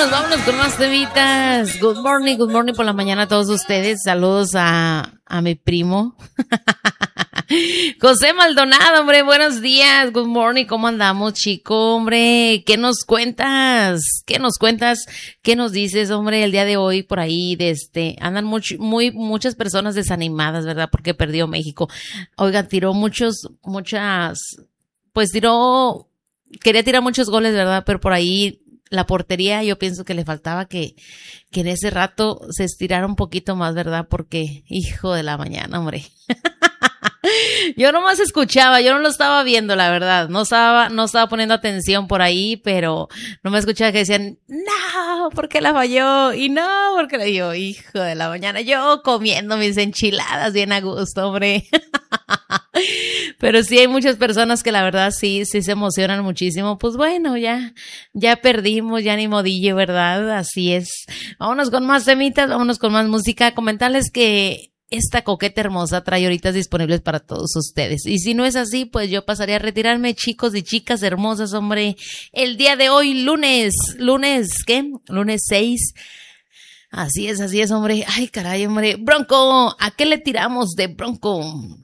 Vámonos con más temitas. Good morning por la mañana a todos ustedes. Saludos a mi primo. José Maldonado, hombre, buenos días. Good morning, ¿cómo andamos, chico, hombre? ¿Qué nos cuentas? ¿Qué nos cuentas? ¿Qué nos dices, hombre, el día de hoy por ahí? Andan muchas personas desanimadas, ¿verdad? Porque perdió México. Oiga, quería tirar muchos goles, ¿verdad? Pero por ahí la portería, yo pienso que le faltaba que en ese rato se estirara un poquito más, ¿verdad? Porque, hijo de la mañana, hombre. Yo nomás escuchaba, yo no lo estaba viendo, la verdad. No estaba poniendo atención por ahí, pero no me escuchaba que decían, no, porque la falló, y no, porque la dio, hijo de la mañana. Yo comiendo mis enchiladas bien a gusto, hombre. Pero sí hay muchas personas que la verdad sí se emocionan muchísimo. Pues bueno, ya perdimos, ya ni modillo, ¿verdad? Así es. Vámonos con más temitas, vámonos con más música. Comentarles que esta coqueta hermosa trae horitas disponibles para todos ustedes. Y si no es así, pues yo pasaría a retirarme, chicos y chicas hermosas, hombre. El día de hoy, lunes, ¿qué? Lunes 6. Así es, hombre. Ay, caray, hombre. Bronco, ¿a qué le tiramos de Bronco?